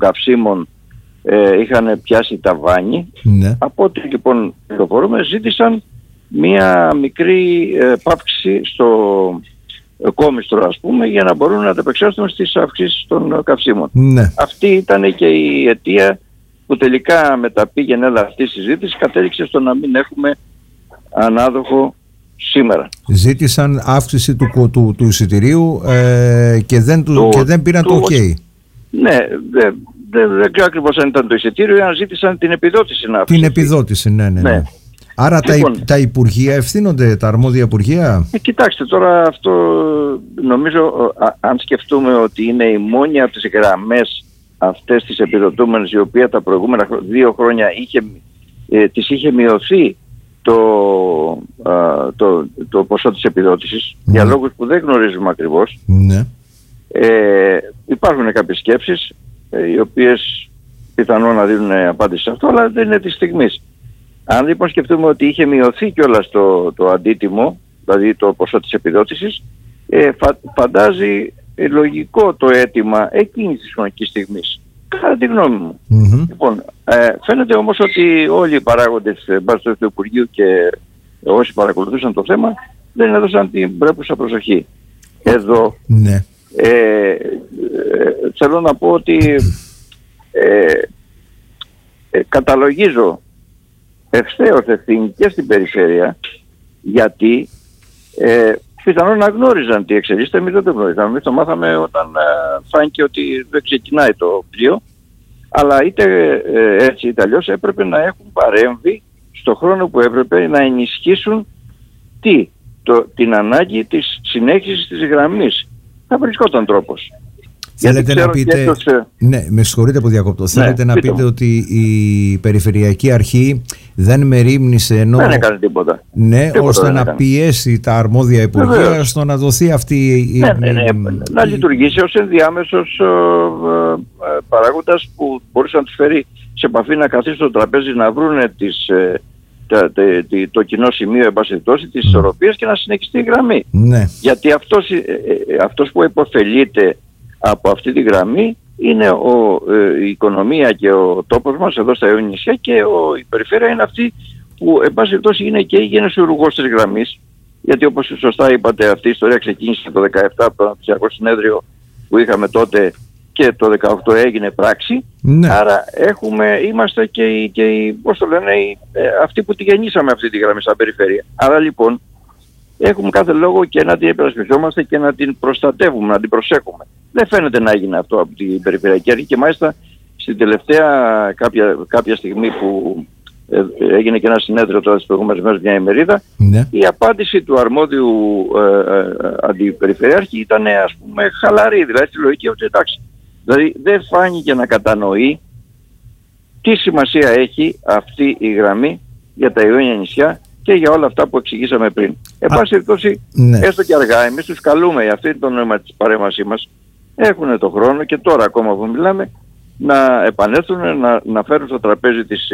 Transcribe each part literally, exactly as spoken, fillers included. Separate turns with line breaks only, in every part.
καυσίμων ε, είχαν πιάσει ταβάνι.
Ναι.
Από ό,τι λοιπόν πληροφορούμε, ζήτησαν μία μικρή ε, πάυξη στο ε, κόμιστρο, ας πούμε, για να μπορούν να ανταπεξέλθουν στις αυξήσεις των ε, καυσίμων.
Ναι.
Αυτή ήταν και η αιτία που τελικά με τα πήγαινε έλα αυτή η συζήτηση κατέληξε στο να μην έχουμε ανάδοχο σήμερα.
Ζήτησαν αύξηση του, του, του εισιτηρίου ε, και, δεν, του,
το,
και δεν πήραν το OK.
Ναι, δεν δε, δε ξέρω ακριβώς αν ήταν το εισιτήριο ή αν ζήτησαν την επιδότηση να αυξηθεί.
Την επιδότηση, ναι, ναι. ναι. ναι. Άρα λοιπόν, τα, τα υπουργεία ευθύνονται, τα αρμόδια υπουργεία.
Ε, κοιτάξτε, τώρα αυτό νομίζω, α, αν σκεφτούμε ότι είναι η μόνη από τις γραμμές αυτές τις επιδοτούμενες, η οποία τα προηγούμενα δύο χρόνια είχε, ε, της είχε μειωθεί το, α, το, το ποσό της επιδότησης, mm. για λόγους που δεν γνωρίζουμε ακριβώς.
Mm.
Ε, υπάρχουν κάποιες σκέψεις, ε, οι οποίες πιθανόν να δίνουν απάντηση σε αυτό, αλλά δεν είναι της στιγμής. Αν λοιπόν σκεφτούμε ότι είχε μειωθεί κιόλας το, το αντίτιμο, δηλαδή το ποσό της επιδότησης, ε, φα, φαντάζει ε, λογικό το αίτημα εκείνης της χρονικής στιγμής. Κατά τη γνώμη μου. Mm-hmm. Λοιπόν, ε, φαίνεται όμως ότι όλοι οι παράγοντες του Υπουργείου και όσοι παρακολουθούσαν το θέμα δεν έδωσαν την πρέπουσα προσοχή. Εδώ
ναι.
ε, ε, θέλω να πω ότι ε, ε, καταλογίζω ευθέως ευθύνη και στην περιφέρεια, γιατί ε, πιθανόν να γνώριζαν τι εξελίσσεται, εμείς δεν το γνώριζαμε. Εμείς το μάθαμε όταν ε, φάνηκε ότι δεν ξεκινάει το πλοίο, αλλά είτε ε, έτσι είτε αλλιώς έπρεπε να έχουν παρέμβει στο χρόνο που έπρεπε να ενισχύσουν τι, το, την ανάγκη της συνέχισης της γραμμής. Θα βρισκόταν τρόπος.
Θέλετε να πείτε,
τους...
ναι, με συγχωρείτε που διακόπτω. Ναι, θέλετε να πείτε μου. ότι η Περιφερειακή Αρχή δεν μερίμνησε, ενώ
δεν έκανε τίποτα.
Ναι,
τίποτα
ώστε να
έκανε.
πιέσει τα αρμόδια υπουργεία στο να δοθεί αυτή η...
Ναι, ναι, ναι, να λειτουργήσει ως ενδιάμεσος ε, ε, παράγοντας που μπορούσε να τους φέρει σε επαφή, να καθίσει στο τραπέζι, να βρούνε τις, ε, τα, τε, τε, το κοινό σημείο, εν πάση περιπτώσει, της ισορροπίας και να συνεχιστεί η γραμμή.
Ναι.
Γιατί αυτός, ε, ε, αυτός που υποφελείται από αυτή τη γραμμή είναι ο, ε, η οικονομία και ο τόπος μας εδώ στα Ιόνια νησιά, και ο, η περιφέρεια είναι αυτή που εν πάση περιπτώσει είναι και η γενεσιουργός της γραμμής, γιατί όπως σωστά είπατε αυτή η ιστορία ξεκίνησε το δεκαεπτά από το Αναπτυξιακό Συνέδριο που είχαμε τότε και το δεκαοκτώ έγινε πράξη.
Ναι.
Άρα έχουμε, είμαστε και, οι, και οι, πώς το λένε, οι, ε, αυτοί που τη γεννήσαμε αυτή τη γραμμή σαν περιφέρεια. Άρα λοιπόν έχουμε κάθε λόγο και να την υπερασπιζόμαστε και να την προστατεύουμε, να την προσέχουμε. Δεν φαίνεται να έγινε αυτό από την Περιφερειακή Αρχή, και μάλιστα στην τελευταία κάποια, κάποια στιγμή που ε, έγινε και ένα συνέδριο τώρα τις προηγούμενες μέρες, μια ημερίδα, ναι. η απάντηση του αρμόδιου ε, ε, αντιπεριφερειάρχη ήταν, ας πούμε, χαλαρή, δηλαδή στη λογική ότι εντάξει, δηλαδή δεν φάνηκε να κατανοεί τι σημασία έχει αυτή η γραμμή για τα Ιόνια νησιά και για όλα αυτά που εξηγήσαμε πριν. Εν πάση περιπτώσει, ναι. έστω και αργά, εμείς τους καλούμε, αυτή είναι το νόημα της παρέμβασής μας, έχουν το χρόνο και τώρα ακόμα που μιλάμε να επανέλθουν, να, να φέρουν στο τραπέζι της,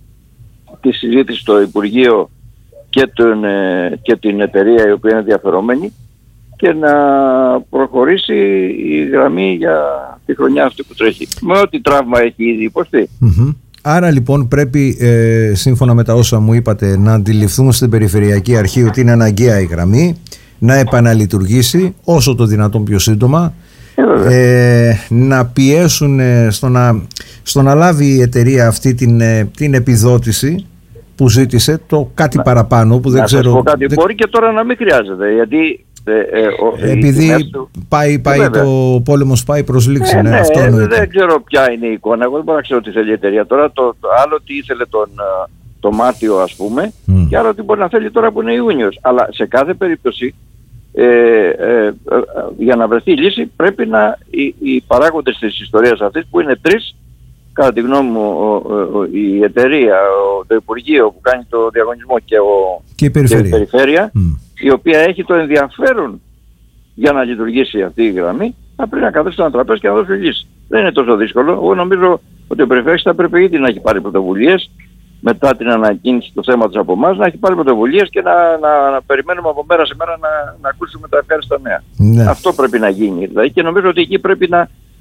της συζήτησης στο Υπουργείο και, τον, και την εταιρεία η οποία είναι διαφερόμενη, και να προχωρήσει η γραμμή για τη χρονιά αυτή που τρέχει. Με ό,τι τραύμα έχει ήδη υποστεί.
Mm-hmm. Άρα λοιπόν πρέπει, ε, σύμφωνα με τα όσα μου είπατε, να αντιληφθούμε στην Περιφερειακή Αρχή ότι είναι αναγκαία η γραμμή, να επαναλειτουργήσει όσο το δυνατόν πιο σύντομα, ε, να πιέσουν στο να, στο να λάβει η εταιρεία αυτή την, την επιδότηση που ζήτησε, το κάτι να, παραπάνω που δεν
να
ξέρω.
Σας πω κάτι, δεν... μπορεί και τώρα να μην χρειάζεται, γιατί Ε, ε, ο,
επειδή του... πάει, πάει ε, το πόλεμος πάει προς λήξη.
Ε,
ναι,
ναι,
αυτό
ε, δεν ξέρω ποια είναι η εικόνα. Εγώ δεν μπορώ να ξέρω τι θέλει η εταιρεία τώρα. Το, το άλλο τι ήθελε τον, το Μάρτιο, ας πούμε, mm. και άλλο τι μπορεί να θέλει τώρα που είναι Ιούνιος. Αλλά σε κάθε περίπτωση ε, ε, ε, για να βρεθεί λύση πρέπει να οι, οι παράγοντες της ιστορίας αυτής, που είναι τρεις, κατά τη γνώμη μου, ο, ο, η εταιρεία, ο, το Υπουργείο που κάνει το διαγωνισμό και, ο,
και η περιφέρεια,
και η, περιφέρεια mm. η οποία έχει το ενδιαφέρον για να λειτουργήσει αυτή η γραμμή, θα πρέπει να καθίσει ένα τραπέζι και να δώσει λύση. Δεν είναι τόσο δύσκολο. Εγώ νομίζω ότι ο Περιφέρειας θα πρέπει ήδη να έχει πάρει πρωτοβουλίες μετά την ανακοίνηση του θέματος από εμάς, να έχει πάρει πρωτοβουλίες και να, να, να περιμένουμε από μέρα σε μέρα να, να ακούσουμε τα ευχάριστα νέα. Ναι. Αυτό πρέπει να γίνει. Δηλαδή, και νομίζω ότι εκεί πρέπει να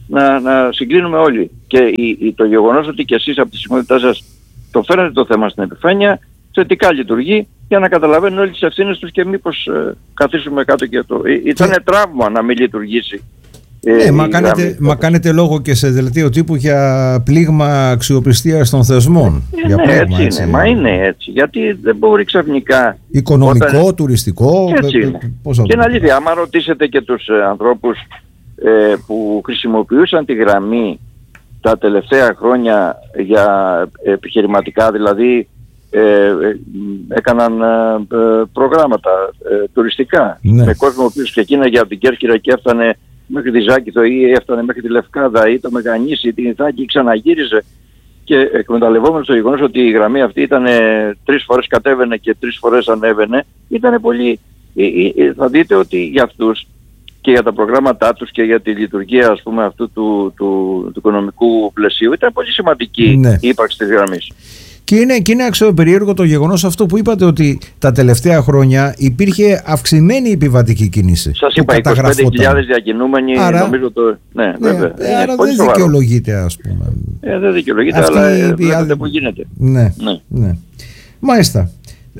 να, να συγκλίνουμε όλοι. Και η, η, το γεγονός ότι και εσείς από τη συμμετοχή σας το φέρατε το θέμα στην επιφάνεια, θετικά λειτουργεί, για να καταλαβαίνουν όλοι τις ευθύνες τους και μήπως ε, καθίσουμε κάτω και το... Ε, ήταν και... τραύμα να μην λειτουργήσει.
Ναι, ε, μα, κάνετε, μα κάνετε λόγο και σε δελτίο τύπου για πλήγμα αξιοπιστίας των θεσμών.
Ε, για ναι, πλήγμα, έτσι, έτσι είναι. Μα είναι έτσι. Γιατί δεν μπορεί ξαφνικά...
Οικονομικό, όταν... τουριστικό...
Έτσι είναι. Πώς και είναι αλήθεια, άμα ρωτήσετε και τους ε, ανθρώπους ε, που χρησιμοποιούσαν τη γραμμή τα τελευταία χρόνια για επιχειρηματικά, δηλαδή ε, ε, έκαναν ε, προγράμματα ε, τουριστικά, ναι, με κόσμο ο οποίος ξεκίναγε από την Κέρκυρα και έφτανε μέχρι τη Ζάκηθο ή έφτανε μέχρι τη Λευκάδα ή το Μεγανήσι ή την Ιθάκη, ξαναγύριζε, και εκμεταλλευόμενος το γεγονός ότι η γραμμή αυτή ήταν ε, τρεις φορές κατέβαινε και τρεις φορές ανέβαινε, ήταν πολύ... Ε, ε, θα δείτε ότι για αυτούς και για τα προγράμματά τους και για τη λειτουργία, ας πούμε, αυτού του, του, του οικονομικού πλαισίου ήταν πολύ σημαντική, ναι, η ύπαρξη της γραμμής.
Και είναι, και είναι αξιοπερίεργο το γεγονός αυτό που είπατε, ότι τα τελευταία χρόνια υπήρχε αυξημένη επιβατική κίνηση.
Σας είπα, είκοσι πέντε χιλιάδες διακινούμενοι, άρα, νομίζω το... Ναι, ναι, βέβαια.
Ε, άρα δεν σοβαρό. δικαιολογείται, ας πούμε.
Ε, δεν δικαιολογείται, αυτή, αλλά ε, βλέπετε που γίνεται.
Ναι, ναι, ναι. Μάλιστα.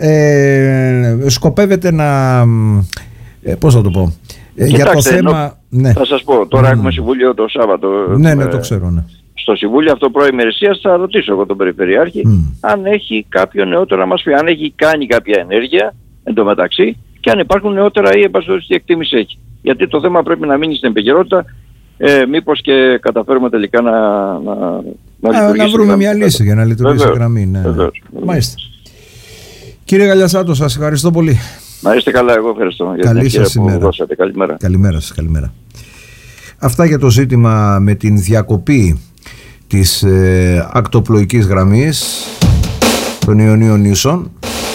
Ε, σκοπεύετε να... Ε, πώς θα το πω... Ε,
Κοιτάξτε,
για το θέμα...
ενώ, ναι. Θα σας πω, τώρα mm. έχουμε συμβούλιο το Σάββατο.
Ναι, ναι, το ξέρω, ναι.
Στο Συμβούλιο αυτό προημερησίας θα ρωτήσω εγώ τον Περιφερειάρχη mm. αν έχει κάποιο νεότερο να μας πει, αν έχει κάνει κάποια ενέργεια εντωμεταξύ και αν υπάρχουν νεότερα ή εμπαστός τι εκτίμηση έχει. Γιατί το θέμα πρέπει να μείνει στην επικαιρότητα, ε, μήπως και καταφέρουμε τελικά να, να, να,
να, να βρούμε μια λύση για να λειτουργήσει η γραμμή. Ναι.
Βεβαίως.
Μάλιστα. Κύριε Γαλιασάτο, σας ευχαριστώ πολύ.
Να είστε καλά, εγώ ευχαριστώ.
Καλή σας ημέρα.
Καλημέρα.
Καλημέρα σας, καλημέρα. Αυτά για το ζήτημα με την διακοπή της ε, ακτοπλοϊκής γραμμής των Ιωνίων Νήσων.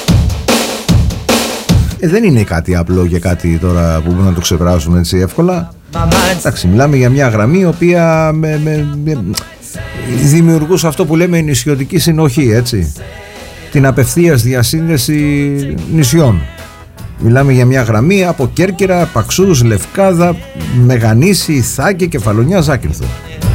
Ε, δεν είναι κάτι απλό και κάτι τώρα που μπορούμε να το ξεπεράσουμε έτσι εύκολα. Εντάξει, μιλάμε για μια γραμμή η οποία με, με, με, δημιουργούσε αυτό που λέμε η νησιωτική συνοχή, έτσι. Την απευθείας διασύνδεση νησιών. Μιλάμε για μια γραμμή από Κέρκυρα, Παξούς, Λευκάδα, Μεγανήσι, Ιθάκη, Κεφαλονιά, Ζάκυνθο.